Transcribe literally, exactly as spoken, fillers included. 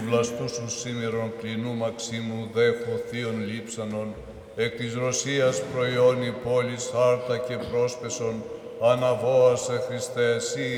βλαστού σου σήμερον κλινού Μαξίμου δέχου θείων λείψανον, εκ της Ρωσίας προϊόνι πόλης άρτα και πρόσπεσον, αναβόασε Χριστέ, εσύ